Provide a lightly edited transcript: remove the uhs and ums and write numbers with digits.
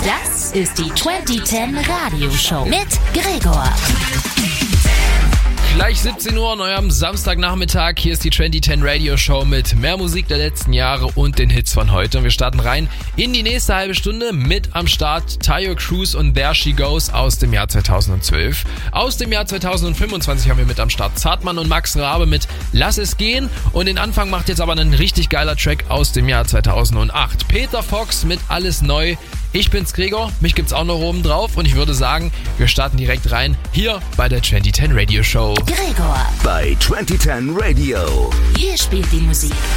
Das ist die 2010 Radioshow mit Gregor. Gleich 17 Uhr an eurem Samstagnachmittag. Hier ist die 2010 Radio Show mit mehr Musik der letzten Jahre und den Hits von heute. Und wir starten rein in die nächste halbe Stunde mit am Start Taio Cruz und There She Goes aus dem Jahr 2012. Aus dem Jahr 2025 haben wir mit am Start Zartmann und Max Rabe mit Lass es gehen. Und den Anfang macht jetzt aber ein richtig geiler Track aus dem Jahr 2008. Peter Fox mit Alles Neu. Ich bin's Gregor, mich gibt's auch noch oben drauf und ich würde sagen, wir starten direkt rein hier bei der 2010 Radio Show. Gregor, Bei 2010 Radio. hier spielt die Musik.